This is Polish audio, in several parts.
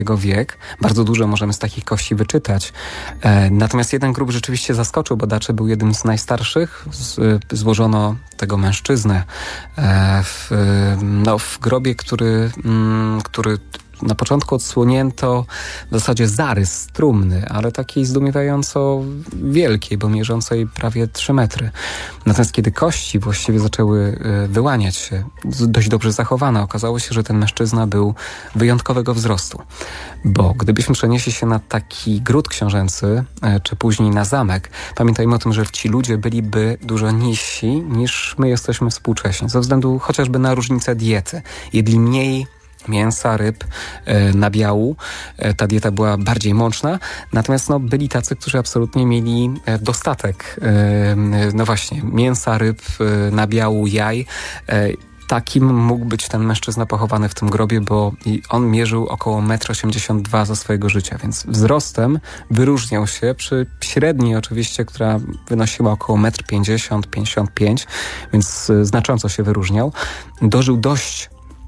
jego wiek. Bardzo dużo możemy z takich kości wyczytać. Natomiast jeden grób rzeczywiście zaskoczył badaczy, był jednym z najstarszych. Złożono tego mężczyznę w grobie, który na początku odsłonięto w zasadzie zarys trumny, ale takiej zdumiewająco wielkiej, bo mierzącej prawie 3 metry. Natomiast kiedy kości właściwie zaczęły wyłaniać się, dość dobrze zachowane, okazało się, że ten mężczyzna był wyjątkowego wzrostu. Bo gdybyśmy przenieśli się na taki gród książęcy, czy później na zamek, pamiętajmy o tym, że ci ludzie byliby dużo niżsi niż my jesteśmy współcześnie, ze względu chociażby na różnicę diety. Jedli mniej mięsa, ryb, nabiału. Ta dieta była bardziej mączna, natomiast byli tacy, którzy absolutnie mieli dostatek właśnie mięsa, ryb, nabiału, jaj. Takim mógł być ten mężczyzna pochowany w tym grobie, bo on mierzył około 1,82 m za swojego życia, więc wzrostem wyróżniał się przy średniej oczywiście, która wynosiła około 1,50 m, 55 m, więc znacząco się wyróżniał. Dożył dość,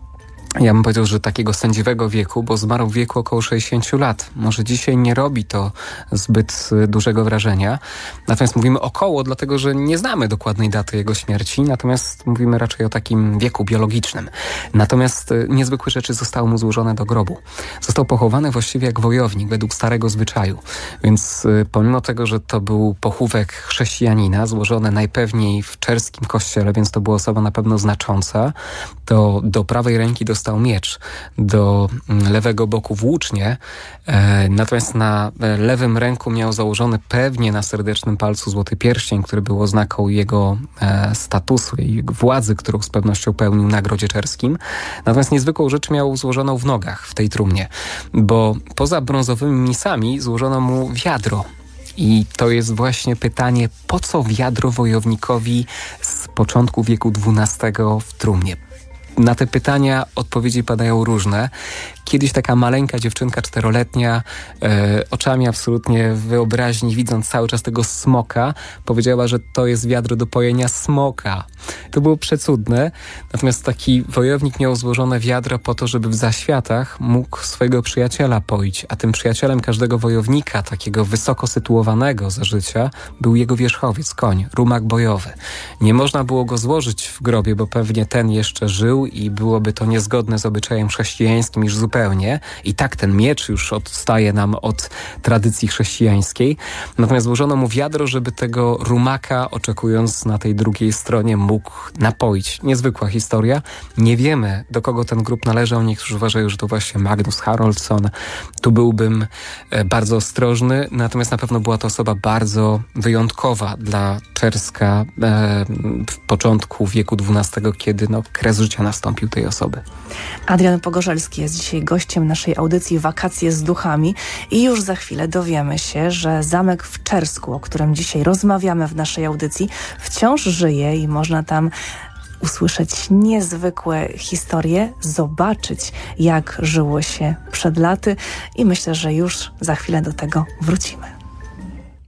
ja bym powiedział, że takiego sędziwego wieku, bo zmarł w wieku około 60 lat. Może dzisiaj nie robi to zbyt dużego wrażenia. Natomiast mówimy około, dlatego że nie znamy dokładnej daty jego śmierci, natomiast mówimy raczej o takim wieku biologicznym. Natomiast niezwykłe rzeczy zostały mu złożone do grobu. Został pochowany właściwie jak wojownik, według starego zwyczaju. Więc pomimo tego, że to był pochówek chrześcijanina, złożony najpewniej w czerskim kościele, więc to była osoba na pewno znacząca, to do prawej ręki dostał miecz, do lewego boku włócznie, natomiast na lewym ręku miał założony pewnie na serdecznym palcu złoty pierścień, który był oznaką jego statusu, jej władzy, którą z pewnością pełnił na grodzie czerskim. Natomiast niezwykłą rzecz miał złożoną w nogach w tej trumnie, bo poza brązowymi misami złożono mu wiadro. I to jest właśnie pytanie, po co wiadro wojownikowi z początku wieku XII w trumnie? Na te pytania odpowiedzi padają różne. Kiedyś taka maleńka dziewczynka 4-letnia, oczami absolutnie wyobraźni, widząc cały czas tego smoka, powiedziała, że to jest wiadro do pojenia smoka. To było przecudne. Natomiast taki wojownik miał złożone wiadro po to, żeby w zaświatach mógł swojego przyjaciela poić. A tym przyjacielem każdego wojownika, takiego wysoko sytuowanego za życia, był jego wierzchowiec, koń, rumak bojowy. Nie można było go złożyć w grobie, bo pewnie ten jeszcze żył i byłoby to niezgodne z obyczajem chrześcijańskim już zupełnie. I tak ten miecz już odstaje nam od tradycji chrześcijańskiej. Natomiast złożono mu wiadro, żeby tego rumaka, oczekując na tej drugiej stronie, mógł napoić. Niezwykła historia. Nie wiemy, do kogo ten grób należał. Niektórzy uważają, że to właśnie Magnus Haraldsson. Tu byłbym bardzo ostrożny. Natomiast na pewno była to osoba bardzo wyjątkowa dla Czerska w początku wieku XII, kiedy kres życia nastąpił tej osoby. Adrian Pogorzelski jest dzisiaj gościem naszej audycji Wakacje z duchami i już za chwilę dowiemy się, że zamek w Czersku, o którym dzisiaj rozmawiamy w naszej audycji, wciąż żyje i można tam usłyszeć niezwykłe historie, zobaczyć, jak żyło się przed laty i myślę, że już za chwilę do tego wrócimy.